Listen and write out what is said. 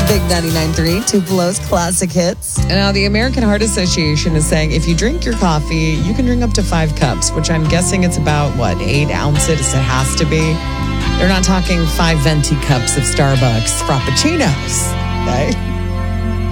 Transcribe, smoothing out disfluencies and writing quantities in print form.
Big 99.3, Tupelo's classic hits. Now, the American Heart Association is saying if you drink your coffee, you can drink up to 5 cups, which I'm guessing it's about, 8 ounces? It has to be. They're not talking 5 venti cups of Starbucks Frappuccinos, okay?